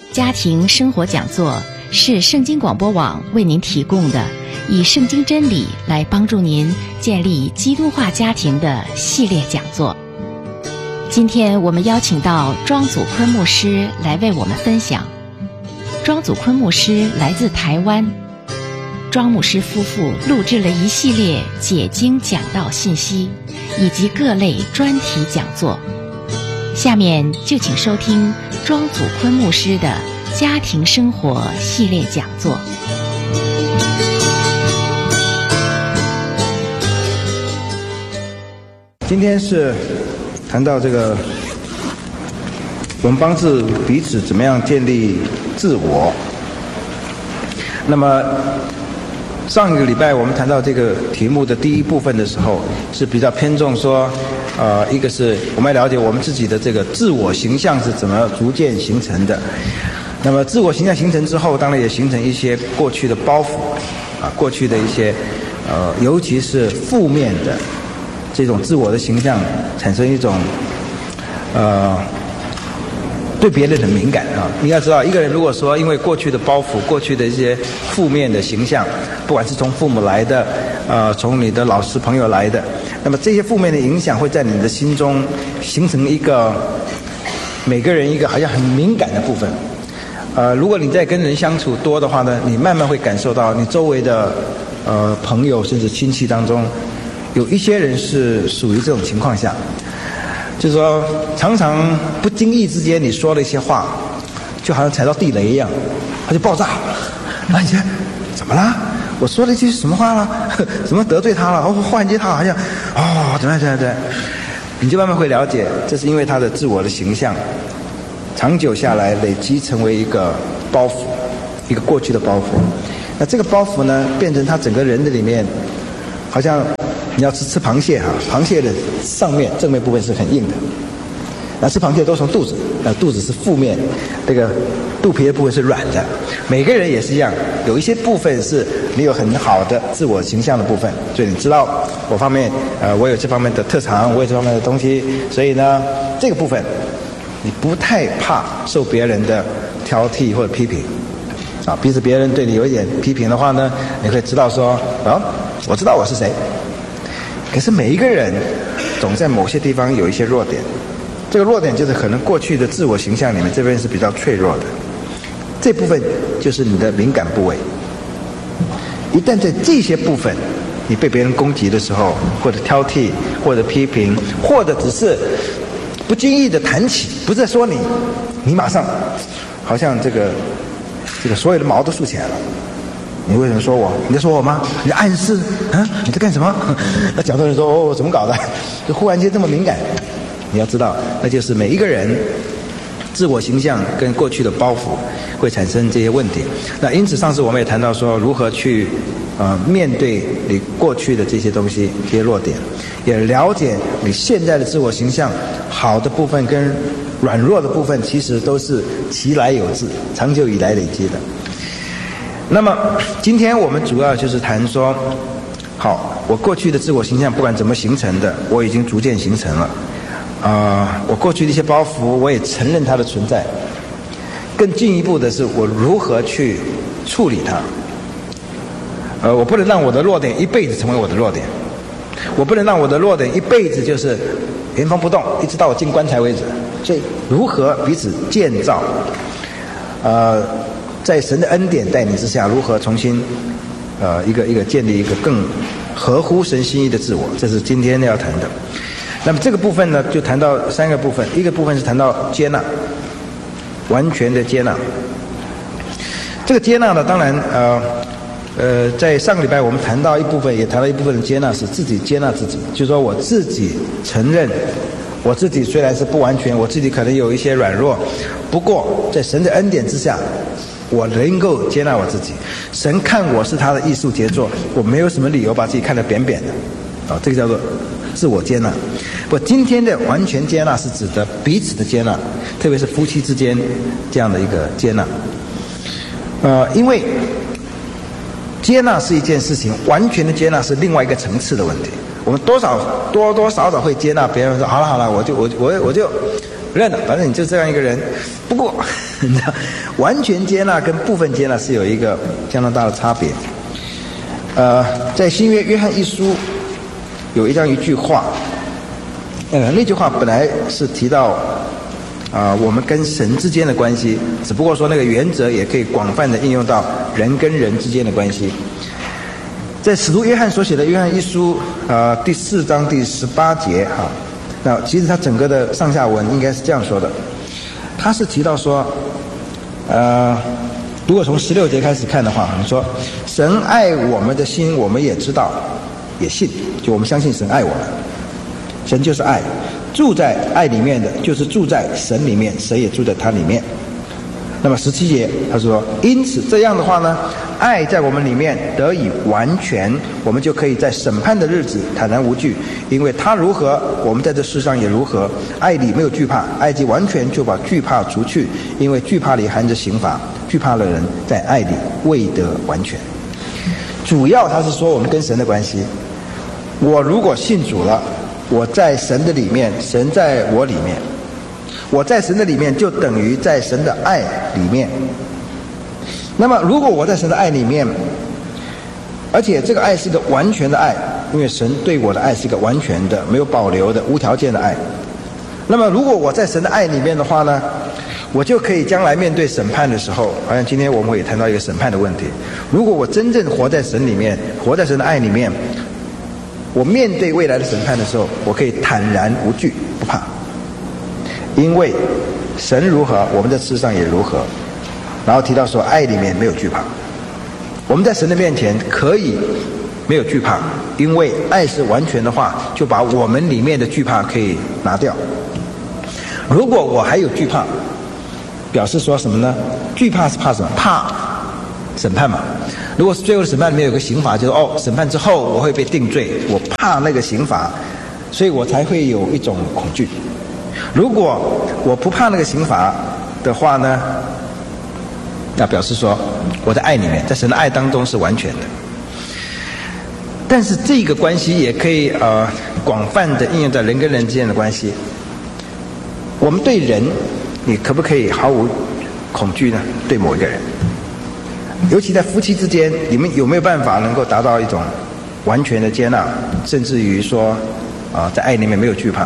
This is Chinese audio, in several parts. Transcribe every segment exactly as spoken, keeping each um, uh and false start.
家庭生活讲座是圣经广播网为您提供的以圣经真理来帮助您建立基督化家庭的系列讲座。今天我们邀请到庄祖坤牧师来为我们分享。庄祖坤牧师来自台湾，庄牧师夫妇录制了一系列解经讲道信息以及各类专题讲座。下面就请收听庄祖坤牧师的家庭生活系列讲座。 今天是谈到这个我们帮助彼此怎么样建立自我。那么上一个礼拜我们谈到这个题目的第一部分的时候，是比较偏重说呃，一个是我们要了解我们自己的这个自我形象是怎么逐渐形成的。那么自我形象形成之后，当然也形成一些过去的包袱啊，过去的一些呃，尤其是负面的这种自我的形象，产生一种呃对别人很敏感啊。你要知道，一个人如果说因为过去的包袱、过去的一些负面的形象，不管是从父母来的，呃，从你的老师朋友来的，那么这些负面的影响会在你的心中形成一个每个人一个好像很敏感的部分。呃，如果你在跟人相处多的话呢，你慢慢会感受到你周围的呃朋友甚至亲戚当中，有一些人是属于这种情况下。就是说常常不经意之间你说了一些话，就好像踩到地雷一样，它就爆炸了。然后你觉得怎么啦？我说了一句什么话了？怎么得罪他了？哦，忽然间他好像哦怎么样怎么样怎么样，你就慢慢会了解，这是因为他的自我的形象长久下来累积成为一个包袱，一个过去的包袱。那这个包袱呢，变成他整个人的里面，好像你要吃吃螃蟹哈，螃蟹的上面正面部分是很硬的，那吃螃蟹都从肚子，那肚子是负面，这个肚皮的部分是软的。每个人也是一样，有一些部分是你有很好的自我形象的部分，所以你知道我方面呃我有这方面的特长，我有这方面的东西，所以呢这个部分你不太怕受别人的挑剔或者批评啊。彼此别人对你有一点批评的话呢，你会知道说啊，我知道我是谁。可是每一个人总在某些地方有一些弱点，这个弱点就是可能过去的自我形象里面这边是比较脆弱的，这部分就是你的敏感部位。一旦在这些部分你被别人攻击的时候，或者挑剔，或者批评，或者只是不经意的谈起，不是在说你，你马上好像这个这个所有的毛都竖起来了。你为什么说我？你在说我吗？你在暗示啊？你在干什么？那讲的人说哦，怎么搞的？就忽然间这么敏感。你要知道，那就是每一个人自我形象跟过去的包袱会产生这些问题。那因此上次我们也谈到说，如何去呃面对你过去的这些东西、这些弱点，也了解你现在的自我形象好的部分跟软弱的部分，其实都是其来有自，长久以来累积的。那么今天我们主要就是谈说，好，我过去的自我形象不管怎么形成的，我已经逐渐形成了啊、呃，我过去的一些包袱我也承认它的存在。更进一步的是我如何去处理它。呃，我不能让我的弱点一辈子成为我的弱点，我不能让我的弱点一辈子就是原封不动一直到我进棺材为止。所以如何彼此建造呃在神的恩典带领之下，如何重新呃一个一个建立一个更合乎神心意的自我，这是今天要谈的。那么这个部分呢，就谈到三个部分。一个部分是谈到接纳，完全的接纳。这个接纳呢，当然呃呃在上个礼拜我们谈到一部分，也谈到一部分的接纳是自己接纳自己，就是说我自己承认我自己虽然是不完全，我自己可能有一些软弱，不过在神的恩典之下，我能够接纳我自己。神看我是他的艺术杰作，我没有什么理由把自己看得扁扁的啊，这个叫做自我接纳。不，今天的完全接纳是指的彼此的接纳，特别是夫妻之间这样的一个接纳。呃，因为接纳是一件事情，完全的接纳是另外一个层次的问题。我们多少多多少少会接纳别人说好了好了，我就我我我就认了，反正你就这样一个人。不过，你知道，完全接纳跟部分接纳是有一个相当大的差别。呃，在新约约翰一书有一这样一句话，呃，那句话本来是提到啊、呃，我们跟神之间的关系，只不过说那个原则也可以广泛的应用到人跟人之间的关系。在使徒约翰所写的约翰一书啊、呃、第四章第十八节哈、啊，那其实他整个的上下文应该是这样说的，他是提到说，呃。如果从十六节开始看的话，你说神爱我们的心，我们也知道，也信，就我们相信神爱我们，神就是爱，住在爱里面的，就是住在神里面，神也住在他里面。那么十七节他说，因此这样的话呢，爱在我们里面得以完全，我们就可以在审判的日子坦然无惧，因为他如何，我们在这世上也如何。爱里没有惧怕，爱既完全，就把惧怕除去，因为惧怕里含着刑罚，惧怕的人在爱里未得完全。主要他是说我们跟神的关系，我如果信主了，我在神的里面，神在我里面，我在神的里面就等于在神的爱里面。那么如果我在神的爱里面，而且这个爱是一个完全的爱，因为神对我的爱是一个完全的、没有保留的、无条件的爱。那么如果我在神的爱里面的话呢，我就可以将来面对审判的时候，好像今天我们会谈到一个审判的问题。如果我真正活在神里面，活在神的爱里面，我面对未来的审判的时候，我可以坦然无惧，不怕，因为神如何，我们在世上也如何。然后提到说，爱里面没有惧怕，我们在神的面前可以没有惧怕，因为爱是完全的话，就把我们里面的惧怕可以拿掉。如果我还有惧怕，表示说什么呢？惧怕是怕什么？怕审判嘛。如果是最后的审判里面有个刑罚，就是哦，审判之后我会被定罪，我怕那个刑罚，所以我才会有一种恐惧。如果我不怕那个刑罚的话呢，那表示说我在爱里面，在神的爱当中是完全的。但是这个关系也可以呃广泛的应用在人跟人之间的关系。我们对人，你可不可以毫无恐惧呢？对某一个人，尤其在夫妻之间，你们有没有办法能够达到一种完全的接纳，甚至于说啊、呃，在爱里面没有惧怕？啊、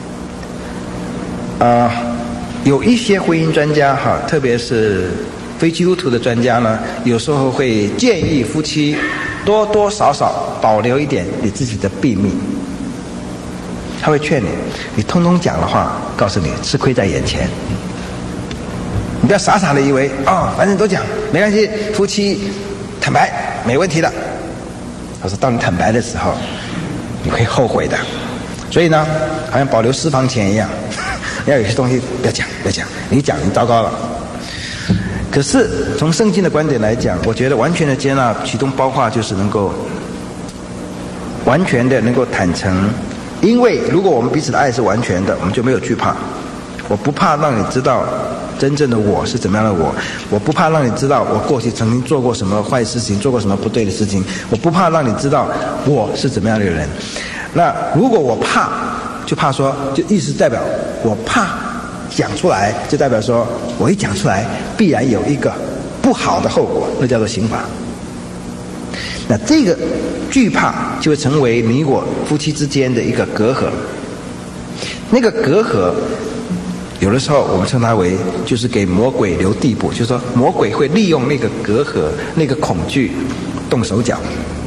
呃，有一些婚姻专家哈，特别是非基督徒的专家呢，有时候会建议夫妻多多少少保留一点你自己的秘密。他会劝你，你通通讲的话，告诉你吃亏在眼前。你不要傻傻的以为啊、哦，反正都讲没关系，夫妻坦白没问题的。他说，当你坦白的时候，你会后悔的。所以呢，好像保留私房钱一样，要有些东西不要讲，不要讲，你讲你糟糕了。可是从圣经的观点来讲，我觉得完全的接纳，其中包括就是能够完全的能够坦诚。因为如果我们彼此的爱是完全的，我们就没有惧怕。我不怕让你知道真正的我是怎么样的我，我不怕让你知道我过去曾经做过什么坏事情，做过什么不对的事情，我不怕让你知道我是怎么样的人。那如果我怕，就怕说，就意思代表我怕讲出来，就代表说我一讲出来必然有一个不好的后果，那叫做刑罚。那这个惧怕就会成为你我夫妻之间的一个隔阂。那个隔阂有的时候我们称它为就是给魔鬼留地步，就是说魔鬼会利用那个隔阂，那个恐惧动手脚，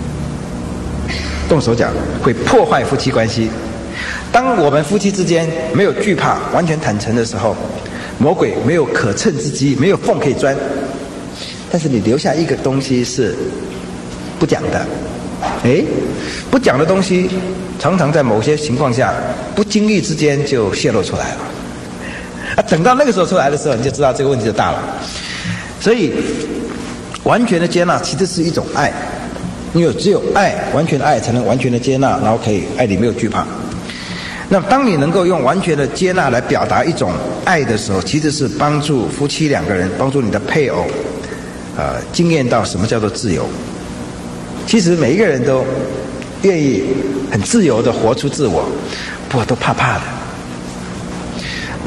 动手脚会破坏夫妻关系。当我们夫妻之间没有惧怕，完全坦诚的时候，魔鬼没有可乘之机，没有缝可以钻。但是你留下一个东西是不讲的，哎，不讲的东西常常在某些情况下不经意之间就泄露出来了。啊，等到那个时候出来的时候，你就知道这个问题就大了。所以，完全的接纳其实是一种爱，因为只有爱，完全的爱才能完全的接纳，然后可以爱里没有惧怕。那么，当你能够用完全的接纳来表达一种爱的时候，其实是帮助夫妻两个人，帮助你的配偶，呃，经验到什么叫做自由。其实每一个人都愿意很自由的活出自我，不过都怕怕的。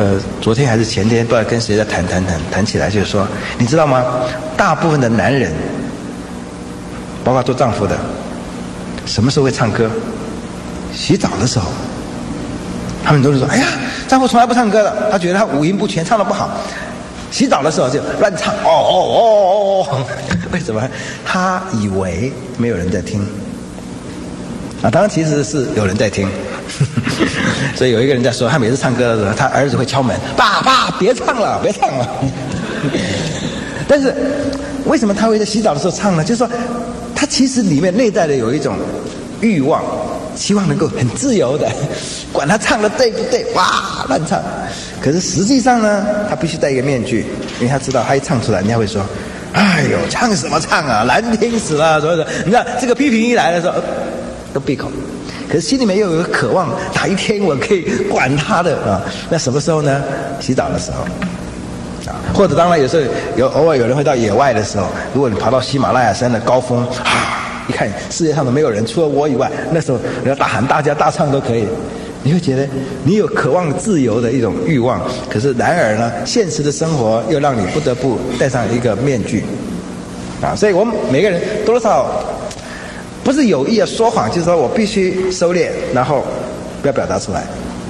呃，昨天还是前天，不知道跟谁在谈谈谈谈起来，就是说，你知道吗？大部分的男人，包括做丈夫的，什么时候会唱歌？洗澡的时候。他们都是说，哎呀，丈夫从来不唱歌的，他觉得他五音不全，唱得不好。洗澡的时候就乱唱，哦哦哦哦，为什么？他以为没有人在听。啊，当然其实是有人在听。所以有一个人在说，他每次唱歌的时候，他儿子会敲门，爸爸别唱了，别唱了。但是为什么他会在洗澡的时候唱呢？就是说，他其实里面内在的有一种欲望，希望能够很自由的，管他唱的对不对，哇，乱唱。可是实际上呢，他必须戴一个面具，因为他知道他一唱出来，人家会说，哎呦，唱什么唱啊，难听死了，所以说，你看这个批评一来的时候，都闭口。可是心里面又有个渴望，哪一天我可以管他的啊？那什么时候呢？洗澡的时候，啊，或者当然有时候有偶尔有人会到野外的时候，如果你爬到喜马拉雅山的高峰，啊，一看世界上都没有人，除了我以外，那时候你要大喊大家大唱都可以，你会觉得你有渴望自由的一种欲望。可是然而呢，现实的生活又让你不得不戴上一个面具，啊，所以我们每个人多多少少。不是有意要说谎，就是说我必须收敛，然后不要表达出来。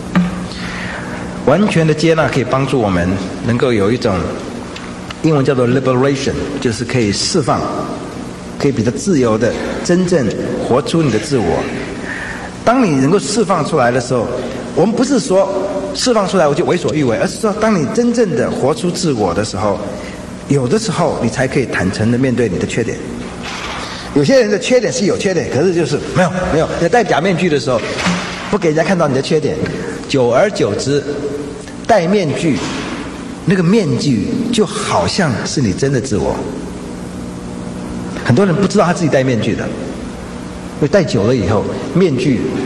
完全的接纳可以帮助我们能够有一种英文叫做 liberation， 就是可以释放，可以比较自由的真正活出你的自我。当你能够释放出来的时候，我们不是说释放出来我就为所欲为，而是说当你真正的活出自我的时候，有的时候你才可以坦诚的面对你的缺点。有些人的缺点是有缺点，可是就是没有没有。你戴假面具的时候，不给人家看到你的缺点，久而久之，戴面具，那个面具就好像是你真的自我。很多人不知道他自己戴面具的，因为戴久了以后，面具